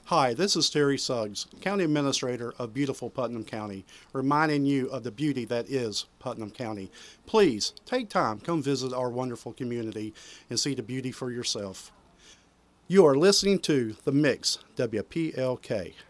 Hi, this is Terry Suggs, County Administrator of beautiful Putnam County, reminding you of the beauty that is Putnam County. Please take time, come visit our wonderful community and see the beauty for yourself. You are listening to The Mix, WPLK.